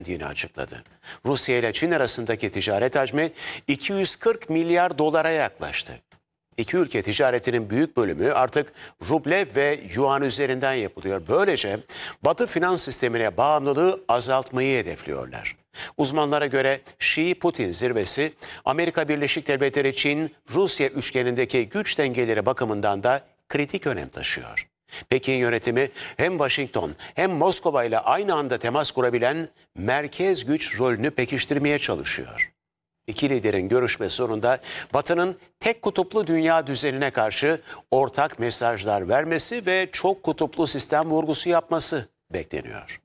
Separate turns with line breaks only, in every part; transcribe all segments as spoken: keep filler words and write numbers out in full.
yine açıkladı. Rusya ile Çin arasındaki ticaret hacmi iki yüz kırk milyar dolara yaklaştı. İki ülke ticaretinin büyük bölümü artık ruble ve yuan üzerinden yapılıyor. Böylece Batı finans sistemine bağımlılığı azaltmayı hedefliyorlar. Uzmanlara göre Şii-Putin zirvesi Amerika Birleşik Devletleri, Çin, Rusya üçgenindeki güç dengeleri bakımından da kritik önem taşıyor. Pekin yönetimi hem Washington hem Moskova ile aynı anda temas kurabilen merkez güç rolünü pekiştirmeye çalışıyor. İki liderin görüşme sonunda Batı'nın tek kutuplu dünya düzenine karşı ortak mesajlar vermesi ve çok kutuplu sistem vurgusu yapması bekleniyor.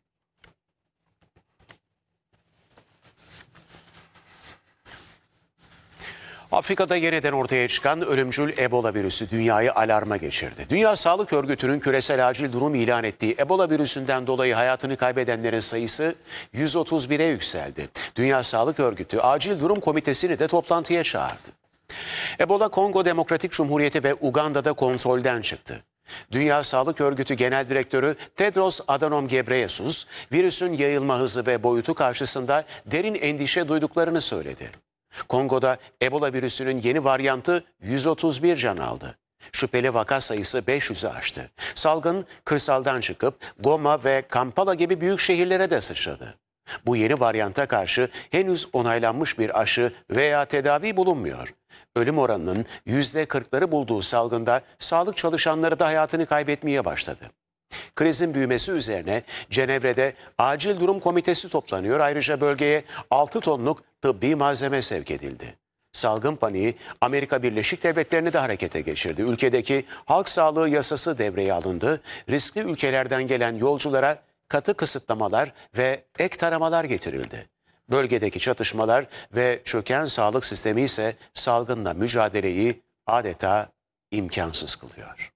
Afrika'da yeniden ortaya çıkan ölümcül Ebola virüsü dünyayı alarma geçirdi. Dünya Sağlık Örgütü'nün küresel acil durum ilan ettiği Ebola virüsünden dolayı hayatını kaybedenlerin sayısı yüz otuz bire yükseldi. Dünya Sağlık Örgütü Acil Durum Komitesi'ni de toplantıya çağırdı. Ebola Kongo Demokratik Cumhuriyeti ve Uganda'da kontrolden çıktı. Dünya Sağlık Örgütü Genel Direktörü Tedros Adhanom Ghebreyesus, virüsün yayılma hızı ve boyutu karşısında derin endişe duyduklarını söyledi. Kongo'da Ebola virüsünün yeni varyantı yüz otuz bir can aldı. Şüpheli vaka sayısı beş yüzü aştı. Salgın kırsaldan çıkıp Goma ve Kampala gibi büyük şehirlere de sıçradı. Bu yeni varyanta karşı henüz onaylanmış bir aşı veya tedavi bulunmuyor. Ölüm oranının yüzde kırkları bulduğu salgında sağlık çalışanları da hayatını kaybetmeye başladı. Krizin büyümesi üzerine Cenevre'de Acil Durum Komitesi toplanıyor. Ayrıca bölgeye altı tonluk tıbbi malzeme sevk edildi. Salgın paniği Amerika Birleşik Devletleri'ni de harekete geçirdi. Ülkedeki halk sağlığı yasası devreye alındı. Riskli ülkelerden gelen yolculara katı kısıtlamalar ve ek taramalar getirildi. Bölgedeki çatışmalar ve çöken sağlık sistemi ise salgınla mücadeleyi adeta imkansız kılıyor.